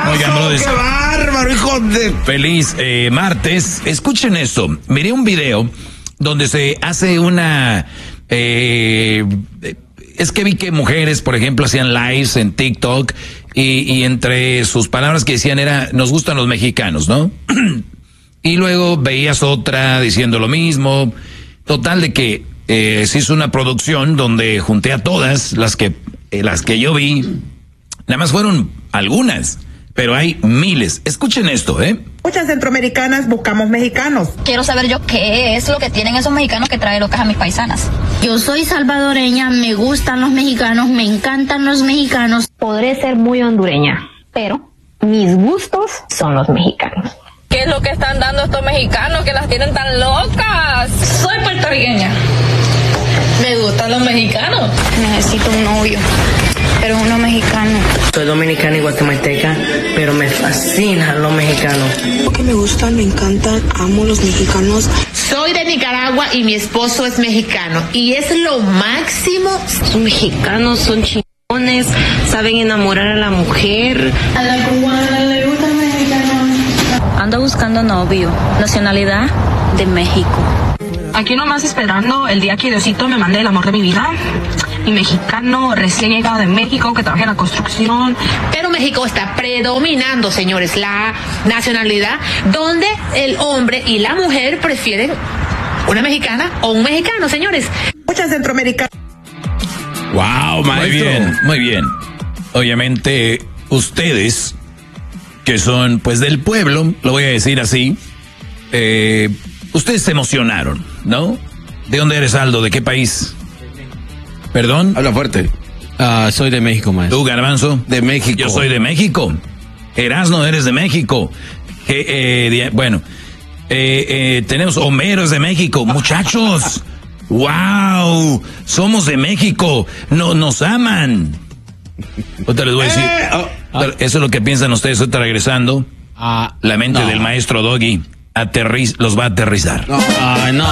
Oigan, ¡Qué bárbaro, hijo de... Feliz martes. Escuchen esto. Miré un video donde se hace una... es que vi que mujeres, por ejemplo, hacían lives en TikTok y entre sus palabras que decían era, nos gustan los mexicanos, ¿no? Y luego veías otra diciendo lo mismo. Total de que se hizo una producción donde junté a todas las que yo vi. Nada más fueron algunas, pero hay miles. Escuchen esto, Muchas centroamericanas buscamos mexicanos. Quiero saber yo qué es lo que tienen esos mexicanos que traen locas a mis paisanas. Yo soy salvadoreña, me gustan los mexicanos, me encantan los mexicanos. Podré ser muy hondureña, pero mis gustos son los mexicanos. ¿Qué es lo que están dando estos mexicanos que las tienen tan locas? Soy puertorriqueña. Me gustan los mexicanos. Necesito un novio, pero uno mexicano. Soy dominicana y guatemalteca, pero me fascinan los mexicanos. Lo que me gustan, me encantan, amo los mexicanos. Soy de Nicaragua y mi esposo es mexicano y es lo máximo. Son mexicanos, son chingones, saben enamorar a la mujer. A la cubana le gusta el mexicano. Ando buscando novio, nacionalidad de México. Aquí nomás esperando el día que Diosito me mande el amor de mi vida. Mi mexicano recién llegado de México que trabaja en la construcción. Pero México está predominando, señores, la nacionalidad donde el hombre y la mujer prefieren una mexicana o un mexicano, señores. Muchas centroamericanas. Wow, maestro. Muy bien. Obviamente, ustedes, que son pues del pueblo, lo voy a decir así, ustedes se emocionaron, ¿no? ¿De dónde eres, Aldo? ¿De qué país? ¿Perdón? Habla fuerte. Soy de México, maestro. ¿Tú, Garbanzo? De México. Yo soy de México. Erasno, eres de México. Tenemos Homeros de México. Muchachos, wow, somos de México. No, nos aman. Ahorita les voy a decir. Eso es lo que piensan ustedes. Ahorita regresando. La mente del maestro Doggy los va a aterrizar. No.